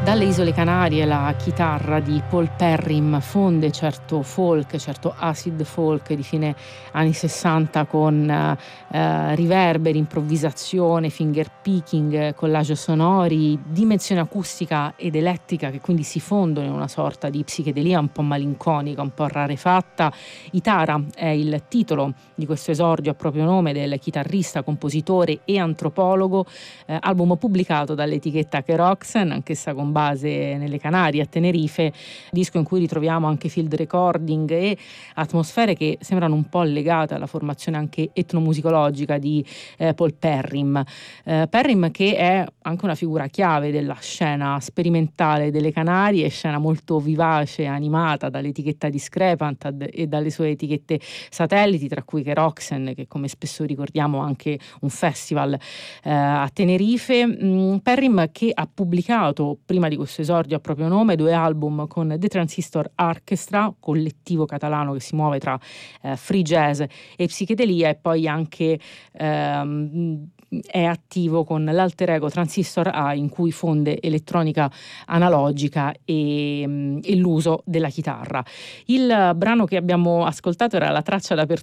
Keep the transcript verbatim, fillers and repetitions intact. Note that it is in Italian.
Dalle Isole Canarie la chitarra di Paul Perrim fonde certo folk, certo acid folk di fine anni sessanta con eh, riverberi, improvvisazione, finger picking, collage sonori, dimensione acustica ed elettrica che quindi si fondono in una sorta di psichedelia un po' malinconica, un po' rarefatta. Itara è il titolo di questo esordio a proprio nome del chitarrista, compositore e antropologo, eh, album pubblicato dall'etichetta Keroxen, anch'essa con base nelle Canarie, a Tenerife, disco in cui ritroviamo anche field recording e atmosfere che sembrano un po' legate alla formazione anche etnomusicologica di eh, Paul Perrim. Eh, Perrim che è anche una figura chiave della scena sperimentale delle Canarie, scena molto vivace, animata dall'etichetta Discrepant e dalle sue etichette satelliti, tra cui Keroxen, che come spesso ricordiamo anche un festival eh, a Tenerife. Mm, Perrim che ha pubblicato prima di questo esordio a proprio nome due album con The Transistor Orchestra, collettivo catalano che si muove tra eh, free jazz e psichedelia, e poi anche ehm, è attivo con l'alter ego Transistor A, in cui fonde elettronica analogica e, e l'uso della chitarra. Il brano che abbiamo ascoltato era la traccia d'apertura